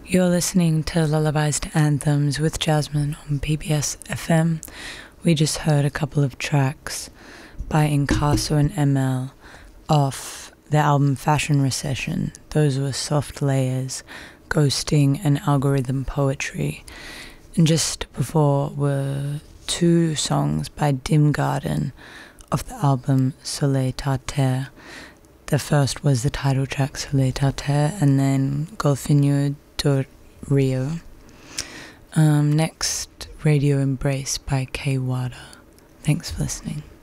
You're listening to Lullabies to Anthems with Jasmine on PBS FM. We just heard a couple of tracks by Incasso and ML off the album Fashion Recession. Those were Soft Layers, Ghosting, and Algorithm Poetry. And just before were two songs by Dim Garden off the album Soleil Tartare. The first was the title track Soleil Tartare, and then Golfinho do Rio. Next, Radio Embrace by K Wada. Thanks for listening.